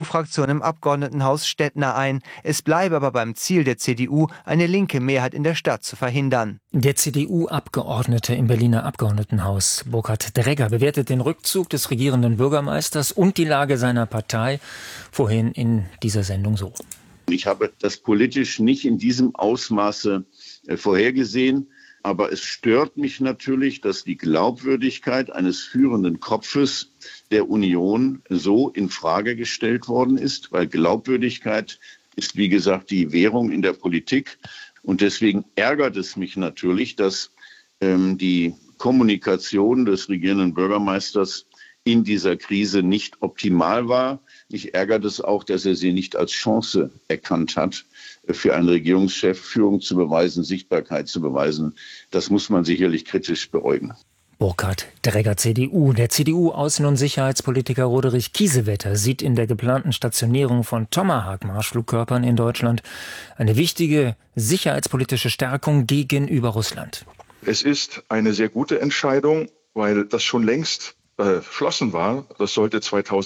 CDU-Fraktion im Abgeordnetenhaus Stettner ein. Es bleibe aber beim Ziel der CDU, eine linke Mehrheit in der Stadt zu verhindern. Der CDU-Abgeordnete im Berliner Abgeordnetenhaus, Burkhard Dregger, bewertet den Rückzug des regierenden Bürgermeisters und die Lage seiner Partei vorhin in dieser Sendung so. Ich habe das politisch nicht in diesem Ausmaße vorhergesehen. Aber es stört mich natürlich, dass die Glaubwürdigkeit eines führenden Kopfes der Union so in Frage gestellt worden ist, weil Glaubwürdigkeit ist, wie gesagt, die Währung in der Politik. Und deswegen ärgert es mich natürlich, dass die Kommunikation des regierenden Bürgermeisters in dieser Krise nicht optimal war. Mich ärgert es auch, dass er sie nicht als Chance erkannt hat, für einen Regierungschef Führung zu beweisen, Sichtbarkeit zu beweisen. Das muss man sicherlich kritisch beäugen. Burkhard Dregger, CDU. Der CDU-Außen- und Sicherheitspolitiker Roderich Kiesewetter sieht in der geplanten Stationierung von Tomahawk-Marschflugkörpern in Deutschland eine wichtige sicherheitspolitische Stärkung gegenüber Russland. Es ist eine sehr gute Entscheidung, weil das schon längst beschlossen war. Das sollte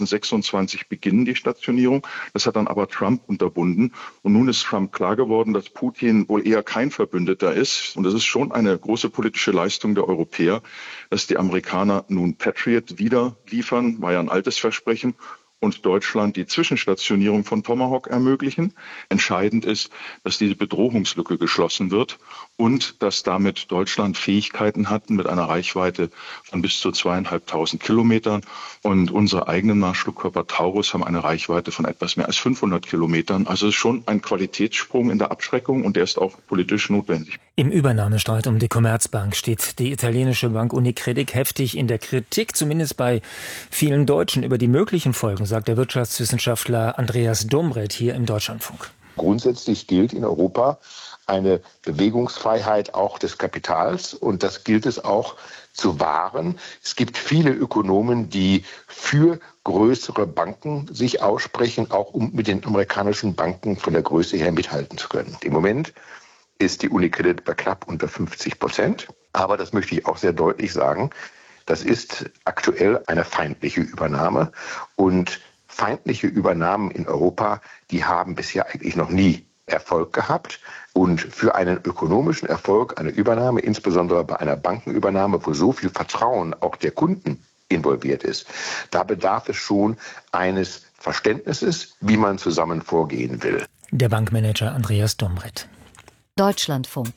2026 beginnen, die Stationierung. Das hat dann aber Trump unterbunden. Und nun ist Trump klar geworden, dass Putin wohl eher kein Verbündeter ist. Und es ist schon eine große politische Leistung der Europäer, dass die Amerikaner nun Patriot wieder liefern, war ja ein altes Versprechen, und Deutschland die Zwischenstationierung von Tomahawk ermöglichen. Entscheidend ist, dass diese Bedrohungslücke geschlossen wird und dass damit Deutschland Fähigkeiten hat mit einer Reichweite von bis zu 2.500 Kilometern. Und unsere eigenen Marschflugkörper Taurus haben eine Reichweite von etwas mehr als 500 Kilometern. Also es ist schon ein Qualitätssprung in der Abschreckung und der ist auch politisch notwendig. Im Übernahmestreit um die Commerzbank steht die italienische Bank Unicredit heftig in der Kritik, zumindest bei vielen Deutschen, über die möglichen Folgen, sagt der Wirtschaftswissenschaftler Andreas Domreth hier im Deutschlandfunk. Grundsätzlich gilt in Europa eine Bewegungsfreiheit auch des Kapitals und das gilt es auch zu wahren. Es gibt viele Ökonomen, die für größere Banken sich aussprechen, auch um mit den amerikanischen Banken von der Größe her mithalten zu können. Im Moment ist die Unicredit bei knapp unter 50%. Aber das möchte ich auch sehr deutlich sagen. Das ist aktuell eine feindliche Übernahme. Und feindliche Übernahmen in Europa, die haben bisher eigentlich noch nie Erfolg gehabt. Und für einen ökonomischen Erfolg, eine Übernahme, insbesondere bei einer Bankenübernahme, wo so viel Vertrauen auch der Kunden involviert ist, da bedarf es schon eines Verständnisses, wie man zusammen vorgehen will. Der Bankmanager Andreas Domreth. Deutschlandfunk.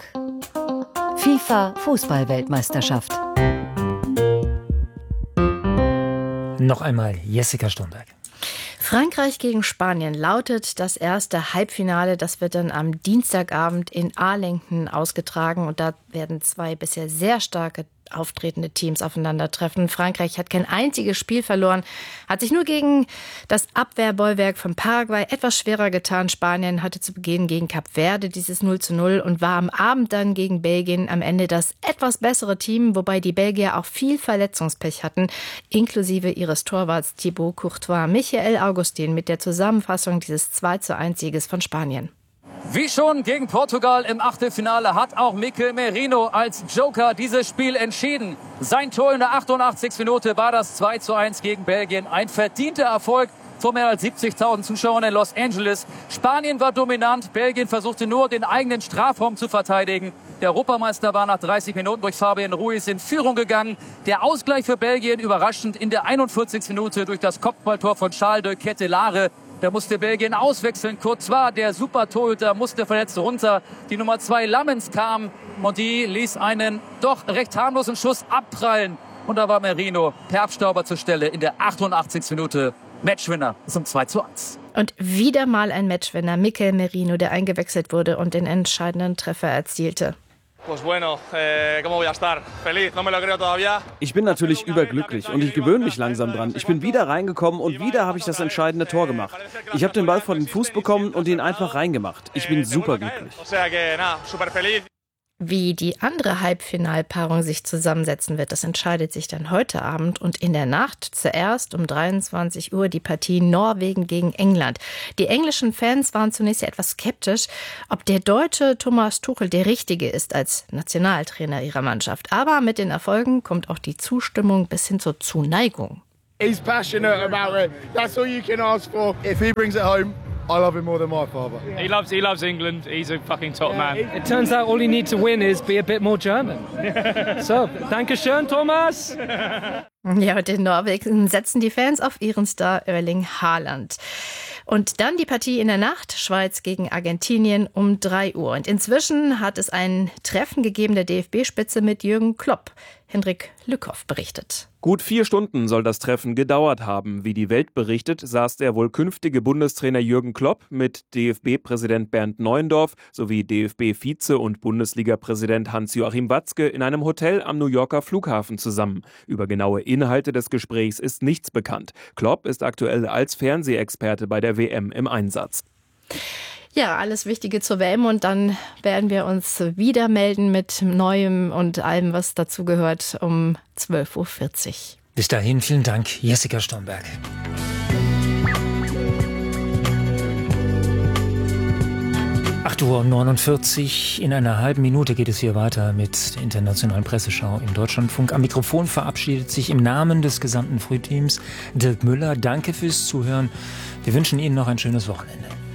FIFA-Fußball-Weltmeisterschaft. Noch einmal Jessica Sturmberg. Frankreich gegen Spanien lautet das erste Halbfinale. Das wird dann am Dienstagabend in Arlington ausgetragen. Und da werden zwei bisher sehr starke auftretende Teams aufeinandertreffen. Frankreich hat kein einziges Spiel verloren, hat sich nur gegen das Abwehrbollwerk von Paraguay etwas schwerer getan. Spanien hatte zu Beginn gegen Kap Verde dieses 0:0 und war am Abend dann gegen Belgien am Ende das etwas bessere Team, wobei die Belgier auch viel Verletzungspech hatten, inklusive ihres Torwarts Thibaut Courtois. Michael Augustin mit der Zusammenfassung dieses 2:1 Sieges von Spanien. Wie schon gegen Portugal im Achtelfinale hat auch Mikel Merino als Joker dieses Spiel entschieden. Sein Tor in der 88. Minute war das 2:1 gegen Belgien. Ein verdienter Erfolg vor mehr als 70.000 Zuschauern in Los Angeles. Spanien war dominant, Belgien versuchte nur, den eigenen Strafraum zu verteidigen. Der Europameister war nach 30 Minuten durch Fabian Ruiz in Führung gegangen. Der Ausgleich für Belgien überraschend in der 41. Minute durch das Kopfballtor von Charles de Ketelaere. Da musste Belgien auswechseln. Courtois, der Super-Torhüter, musste verletzt runter. Die Nummer 2 Lammens kam und die ließ einen doch recht harmlosen Schuss abprallen. Und da war Merino per Abstauber zur Stelle in der 88. Minute. Matchwinner zum 2:1. Und wieder mal ein Matchwinner, Mikel Merino, der eingewechselt wurde und den entscheidenden Treffer erzielte. Ich bin natürlich überglücklich und ich gewöhne mich langsam dran. Ich bin wieder reingekommen und wieder habe ich das entscheidende Tor gemacht. Ich habe den Ball vor den Fuß bekommen und ihn einfach reingemacht. Ich bin superglücklich. Wie die andere Halbfinalpaarung sich zusammensetzen wird, das entscheidet sich dann heute Abend und in der Nacht zuerst um 23 Uhr die Partie Norwegen gegen England. Die englischen Fans waren zunächst etwas skeptisch, ob der deutsche Thomas Tuchel der Richtige ist als Nationaltrainer ihrer Mannschaft. Aber mit den Erfolgen kommt auch die Zustimmung bis hin zur Zuneigung. He's passionate about it. That's all you can ask for. If he brings it home, I love him more than my father. He loves England. He's a fucking top man. It turns out all you need to win is be a bit more German. So, danke schön, Thomas. Ja, und in Norwegen setzen die Fans auf ihren Star Erling Haaland. Und dann die Partie in der Nacht, Schweiz gegen Argentinien um 3 Uhr. Und inzwischen hat es ein Treffen gegeben der DFB-Spitze mit Jürgen Klopp. Hendrik Lückhoff berichtet. Gut 4 Stunden soll das Treffen gedauert haben. Wie die Welt berichtet, saß der wohl künftige Bundestrainer Jürgen Klopp mit DFB-Präsident Bernd Neuendorf sowie DFB-Vize- und Bundesliga-Präsident Hans-Joachim Watzke in einem Hotel am New Yorker Flughafen zusammen. Über genaue Inhalte des Gesprächs ist nichts bekannt. Klopp ist aktuell als Fernsehexperte bei der WM im Einsatz. Ja, alles Wichtige zur WM und dann werden wir uns wieder melden mit Neuem und allem, was dazu gehört, um 12.40 Uhr. Bis dahin, vielen Dank, Jessica Stromberg. 8:49 Uhr. In einer halben Minute geht es hier weiter mit der internationalen Presseschau im Deutschlandfunk. Am Mikrofon verabschiedet sich im Namen des gesamten Frühteams Dirk Müller. Danke fürs Zuhören. Wir wünschen Ihnen noch ein schönes Wochenende.